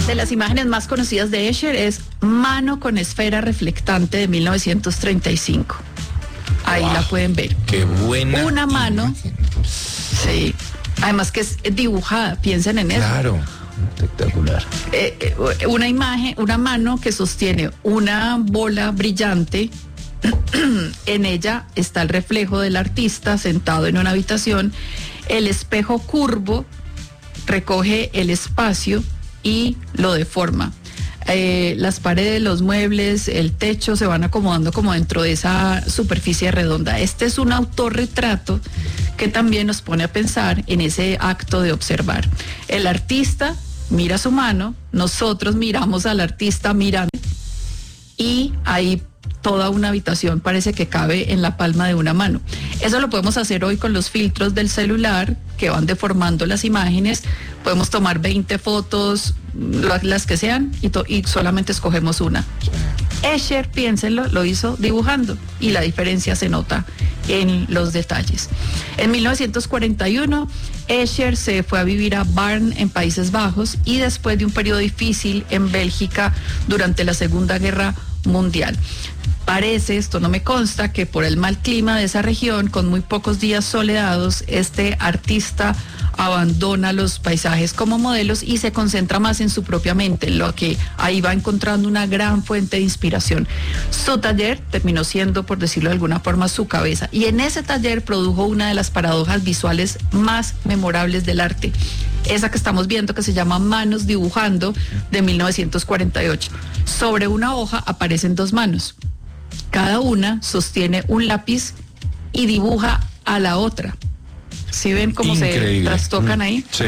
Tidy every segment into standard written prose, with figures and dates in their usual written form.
De las imágenes más conocidas de Escher es Mano con esfera reflectante de 1935. Ahí la pueden ver. Qué buena. Una mano. Sí. Además que es dibujada, piensen en eso. Claro. Espectacular. Una imagen, una mano que sostiene una bola brillante. En ella está el reflejo del artista sentado en una habitación. El espejo curvo recoge el espacio y lo deforma. Las paredes, los muebles, el techo se van acomodando como dentro de esa superficie redonda. Este es un autorretrato que también nos pone a pensar en ese acto de observar. El artista mira su mano, nosotros miramos al artista mirando, y ahí toda una habitación parece que cabe en la palma de una mano. Eso lo podemos hacer hoy con los filtros del celular que van deformando las imágenes. Podemos tomar 20 fotos, las que sean, y solamente escogemos una. Escher, piénsenlo, lo hizo dibujando, y la diferencia se nota en los detalles. En 1941, Escher se fue a vivir a Barn, en Países Bajos, y después de un periodo difícil en Bélgica durante la Segunda Guerra Mundial. Parece, esto no me consta, que por el mal clima de esa región, con muy pocos días soleados, este artista abandona los paisajes como modelos y se concentra más en su propia mente, en lo que ahí va encontrando una gran fuente de inspiración. Su taller terminó siendo, por decirlo de alguna forma, su cabeza, y en ese taller produjo una de las paradojas visuales más memorables del arte, esa que estamos viendo, que se llama Manos Dibujando, de 1948. Sobre una hoja aparecen dos manos. Cada una sostiene un lápiz y dibuja a la otra. ¿Sí ven cómo Increíble. se trastocan ahí? Sí.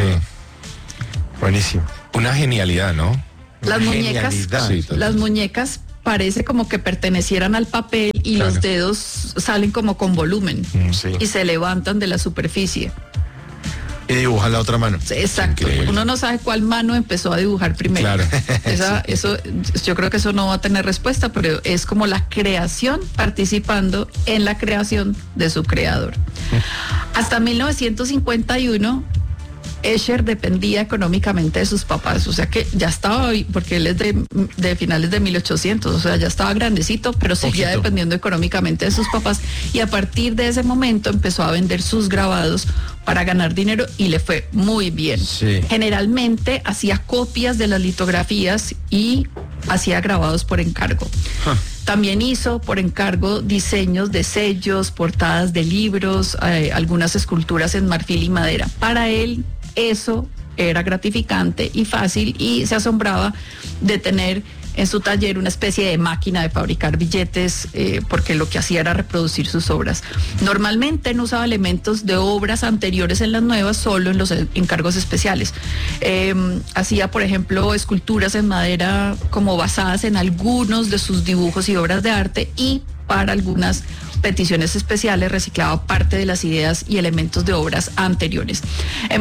Buenísimo. Una genialidad, ¿no? Las muñecas, Sí, las muñecas parece como que pertenecieran al papel, y claro, los dedos salen como con volumen, sí, y se levantan de la superficie. Y dibuja la otra mano. Exacto. Increíble. Uno no sabe cuál mano empezó a dibujar primero. Claro. Eso, yo creo que eso no va a tener respuesta, pero es como la creación participando en la creación de su creador. Hasta 1951, Escher dependía económicamente de sus papás, o sea que ya estaba, porque él es de finales de 1800, o sea, ya estaba grandecito, pero seguía dependiendo económicamente de sus papás, y a partir de ese momento empezó a vender sus grabados para ganar dinero, y le fue muy bien. Sí. Generalmente hacía copias de las litografías y hacía grabados por encargo. También hizo por encargo diseños de sellos, portadas de libros, algunas esculturas en marfil y madera. Para él eso era gratificante y fácil, y se asombraba de tener en su taller una especie de máquina de fabricar billetes, porque lo que hacía era reproducir sus obras. Normalmente no usaba elementos de obras anteriores en las nuevas, solo en los encargos especiales. Hacía, por ejemplo, esculturas en madera como basadas en algunos de sus dibujos y obras de arte, y para algunas peticiones especiales reciclaba parte de las ideas y elementos de obras anteriores. En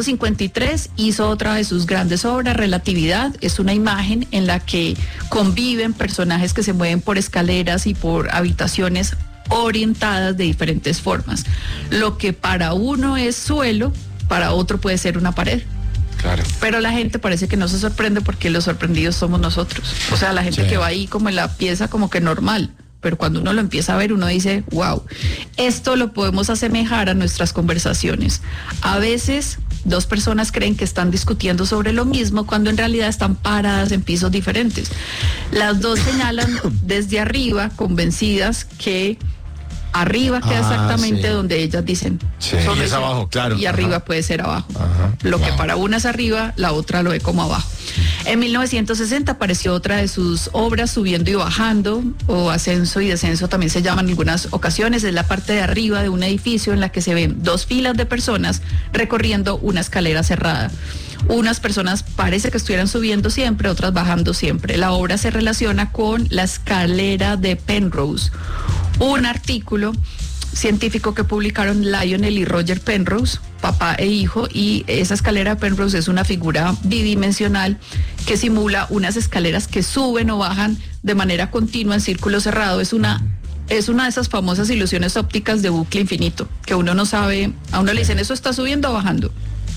1953 hizo otra de sus grandes obras, Relatividad. Es una imagen en la que conviven personajes que se mueven por escaleras y por habitaciones orientadas de diferentes formas. Lo que para uno es suelo, para otro puede ser una pared. Claro. Pero la gente parece que no se sorprende, porque los sorprendidos somos nosotros. O sea, la gente que va ahí como en la pieza como que normal, pero cuando uno lo empieza a ver, uno dice, wow. Esto lo podemos asemejar a nuestras conversaciones. A veces dos personas creen que están discutiendo sobre lo mismo, cuando en realidad están paradas en pisos diferentes. Las dos señalan desde arriba, convencidas que arriba queda exactamente donde ellas dicen. Sí. Y es abajo, claro. Y arriba Ajá. puede ser abajo. Ajá. Lo que Wow. para una es arriba, la otra lo ve como abajo. En 1960 apareció otra de sus obras, Subiendo y Bajando, o Ascenso y Descenso también se llaman en algunas ocasiones. Es la parte de arriba de un edificio en la que se ven dos filas de personas recorriendo una escalera cerrada. Unas personas parece que estuvieran subiendo siempre, otras bajando siempre. La obra se relaciona con la escalera de Penrose, un artículo científico que publicaron Lionel y Roger Penrose, papá e hijo, y esa escalera de Penrose es una figura bidimensional que simula unas escaleras que suben o bajan de manera continua en círculo cerrado. Es una de esas famosas ilusiones ópticas de bucle infinito, que uno no sabe, a uno le dicen, ¿eso está subiendo o bajando?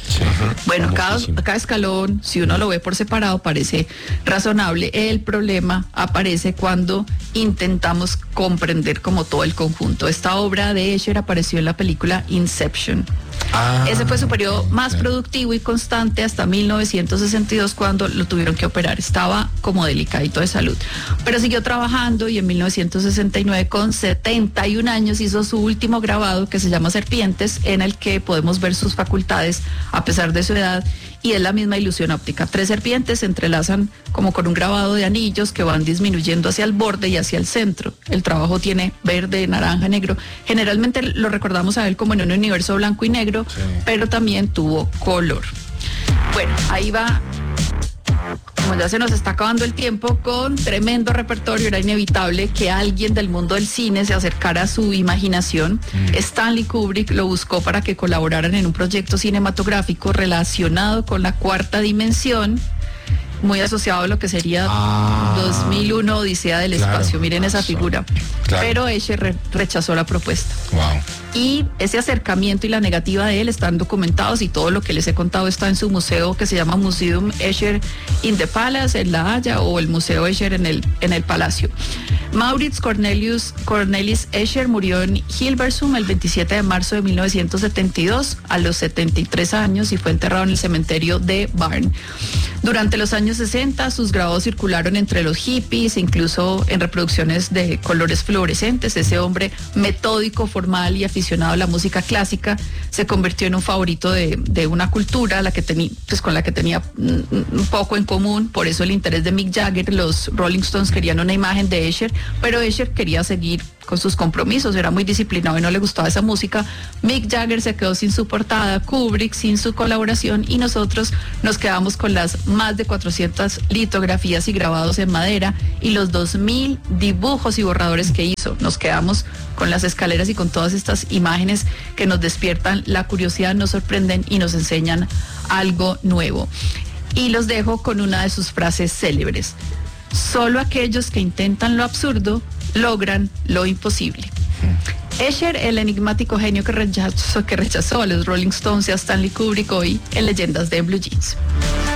Sí, Bueno, famosísimo. cada escalón, si uno lo ve por separado, parece razonable. El problema aparece cuando intentamos comprender como todo el conjunto. Esta obra de Escher apareció en la película Inception. Ese fue su periodo más productivo y constante hasta 1962, cuando lo tuvieron que operar. Estaba como delicadito de salud, pero siguió trabajando y en 1969, con 71 años, hizo su último grabado, que se llama Serpientes, en el que podemos ver sus facultades a pesar de su edad, y es la misma ilusión óptica. 3 serpientes se entrelazan como con un grabado de anillos que van disminuyendo hacia el borde y hacia el centro. El trabajo tiene verde, naranja, negro. Generalmente lo recordamos a él como en un universo blanco y negro, sí, pero también tuvo color. Bueno, ahí va. Como ya se nos está acabando el tiempo, con tremendo repertorio, era inevitable que alguien del mundo del cine se acercara a su imaginación. Stanley Kubrick lo buscó para que colaboraran en un proyecto cinematográfico relacionado con la cuarta dimensión, muy asociado a lo que sería 2001, Odisea del claro, Espacio. Miren esa figura. claro. Pero Escher rechazó la propuesta. Wow. Y ese acercamiento y la negativa de él están documentados, y todo lo que les he contado está en su museo, que se llama Museum Escher in the Palace en La Haya, o el Museo Escher en el Palacio. Maurits Cornelis Escher murió en Hilversum el 27 de marzo de 1972 a los 73 años y fue enterrado en el cementerio de Barn. Durante los años 60 sus grabados circularon entre los hippies, incluso en reproducciones de colores fluorescentes. Ese hombre metódico, formal y aficionado a la música clásica se convirtió en un favorito de una cultura con la que tenía un poco en común. Por eso el interés de Mick Jagger. Los Rolling Stones querían una imagen de Escher, pero Escher quería seguir con sus compromisos, era muy disciplinado y no le gustaba esa música. Mick Jagger se quedó sin su portada, Kubrick sin su colaboración, y nosotros nos quedamos con las más de 400 litografías y grabados en madera y los 2000 dibujos y borradores que hizo. Nos quedamos con las escaleras y con todas estas imágenes que nos despiertan la curiosidad, nos sorprenden y nos enseñan algo nuevo. Y los dejo con una de sus frases célebres: solo aquellos que intentan lo absurdo logran lo imposible. Escher, el enigmático genio que rechazó a los Rolling Stones y a Stanley Kubrick, hoy en Leyendas de Blue Jeans.